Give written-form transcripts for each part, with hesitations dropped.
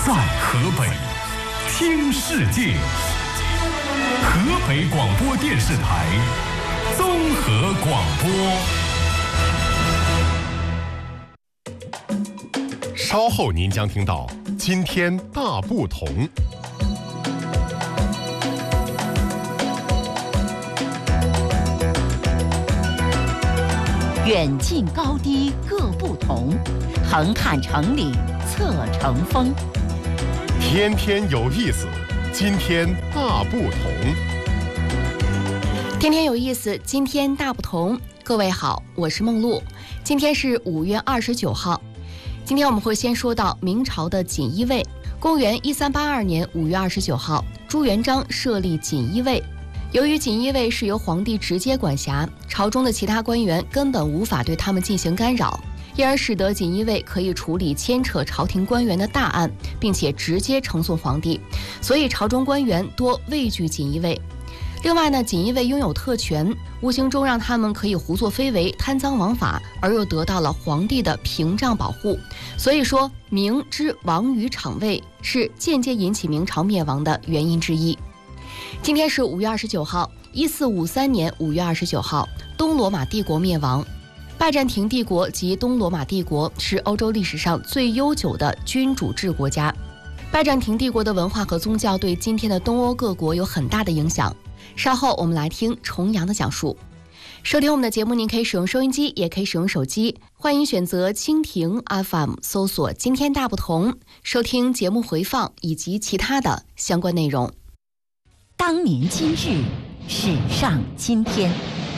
在河北听世界，河北广播电视台综合广播。稍后您将听到今天大不同。 远近高低各不同，横看成岭侧成峰。 天天有意思，今天大不同。 天天有意思，今天大不同。各位好，我是梦露。今天是5月29号。今天我们会先说到明朝的锦衣卫。公元1382年5月29号，朱元璋设立锦衣卫。由于锦衣卫是由皇帝直接管辖，朝中的其他官员根本无法对他们进行干扰，因而使得锦衣卫可以处理牵扯朝廷官员的大案，并且直接呈送皇帝，所以朝中官员多畏惧锦衣卫。另外呢，锦衣卫拥有特权，无形中让他们可以胡作非为、贪赃枉法，而又得到了皇帝的屏障保护。所以说，明之亡于场卫是间接引起明朝灭亡的原因之一。今天是5月29号，1453年5月29号，东罗马帝国灭亡。拜占庭帝国及东罗马帝国是欧洲历史上最悠久的君主制国家。拜占庭帝国的文化和宗教对今天的东欧各国有很大的影响。稍后我们来听重阳的讲述。收听我们的节目，您可以使用收音机，也可以使用手机，欢迎选择蜻蜓 FM 搜索今天大不同，收听节目回放以及其他的相关内容。 当年今日，史上今天。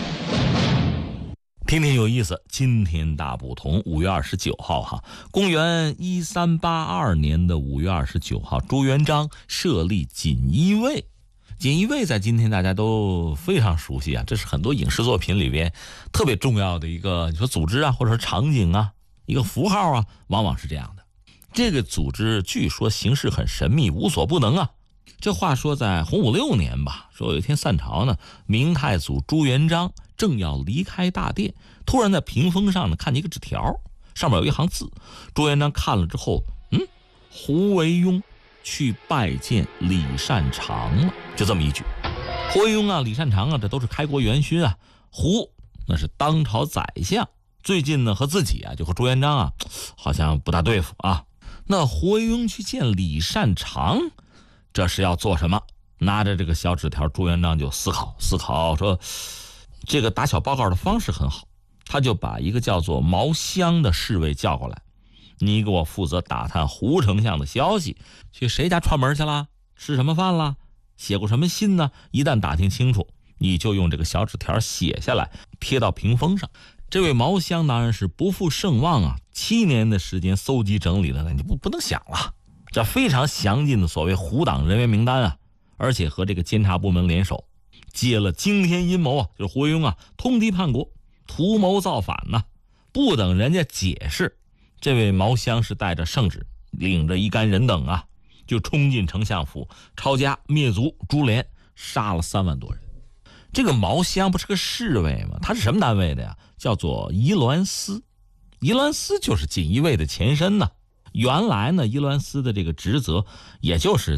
天天有意思，今天大不同。5月29号哈，公元1382年的5月29号，朱元璋设立锦衣卫。锦衣卫在今天大家都非常熟悉啊，这是很多影视作品里边特别重要的一个，你说组织啊，或者说场景啊，一个符号啊，往往是这样的。这个组织据说形式很神秘，无所不能啊。这话说在洪武6年吧，说有一天散朝呢，明太祖朱元璋正要离开大殿，突然在屏风上呢看见一个纸条，上面有一行字。朱元璋看了之后，胡惟庸去拜见李善长了，就这么一句。胡惟庸啊，李善长啊，这都是开国元勋啊。胡那是当朝宰相，最近呢和自己啊，就和朱元璋啊，好像不大对付啊。那胡惟庸去见李善长，这是要做什么？拿着这个小纸条，朱元璋就思考，说这个打小报告的方式很好，他就把一个叫做毛湘的侍卫叫过来，你给我负责打探胡丞相的消息，去谁家串门去了，吃什么饭了，写过什么信呢？一旦打听清楚，你就用这个小纸条写下来，贴到屏风上。这位毛湘当然是不负盛望啊，7年的时间搜集整理了，你不能想了。这非常详尽的所谓胡党人员名单啊，而且和这个监察部门联手，接了惊天阴谋啊，就是胡惟庸啊通敌叛国，图谋造反呢。不等人家解释，这位毛湘是带着圣旨，领着一干人等啊，就冲进丞相府，抄家灭族，株连，杀了3万多人。这个毛湘不是个侍卫吗？他是什么单位的呀？叫做仪鸾司。仪鸾司就是锦衣卫的前身呢。原来呢，仪鸾司的这个职责，也就是